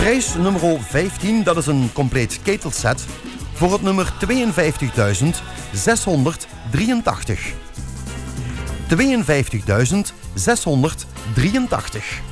Prijs nummer 15, dat is een compleet ketelset voor het nummer 52.683. 52.683.